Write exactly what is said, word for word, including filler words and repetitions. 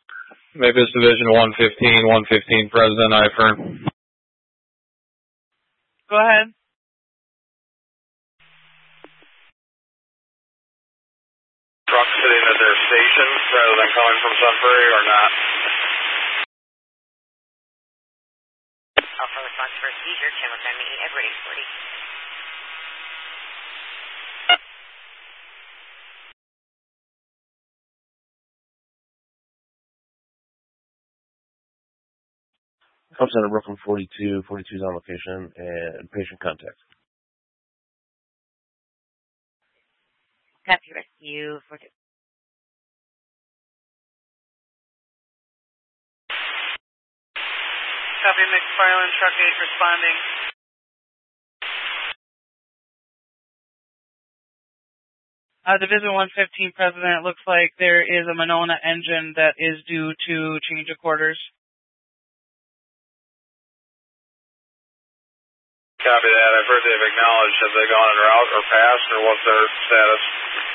Memphis Division one fifteen, one fifteen, President Eifern. Go ahead. Truck sitting at their station rather than coming from Sunbury or not? Alpha response for seizure, channel ten meeting Edward eight forty. Pump Center, Brooklyn forty-two, forty-two is on location, and patient contact. Copy rescue for two. Copy McFarland, truck eight responding. Uh, Division one fifteen, President, it looks like there is a Monona engine that is due to change of quarters. Copy that. I've heard they've acknowledged. Have they gone en route or passed, or what's their status?